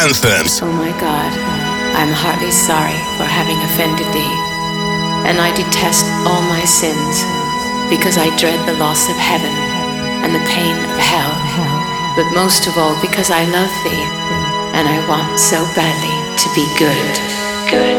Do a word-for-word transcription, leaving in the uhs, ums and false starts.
anthems. Oh my God, I'm heartily sorry for having offended thee, and I detest all my sins, because I dread the loss of heaven and the pain of hell, but most of all because I love thee, and I want so badly to be good, good.